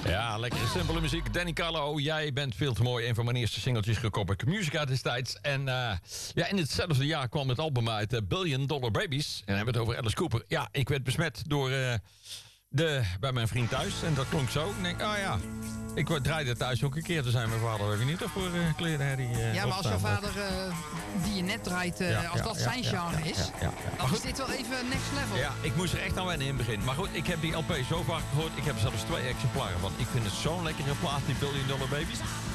Ja, lekkere simpele muziek. Danny Carlo, jij bent veel te mooi. Een van mijn eerste singeltjes gekoppeld. Musica destijds. En ja, in hetzelfde jaar kwam het album uit $1 Billion Babies. En dan hebben we het over Alice Cooper. Ja, ik werd besmet door bij mijn vriend thuis. En dat klonk zo. Ik denk, ja... Ik draaide thuis ook een keer. Toen zei mijn vader, weet je niet of voor kleren die ja, maar als jouw vader die je net draait, als dat zijn genre is... dan is dit wel even next level. Ja, ik moest er echt aan wennen in het begin. Maar goed, ik heb die LP zo vaak gehoord. Ik heb zelfs 2 exemplaren. Want ik vind het zo'n lekkere plaat, die $1 Billion Babies.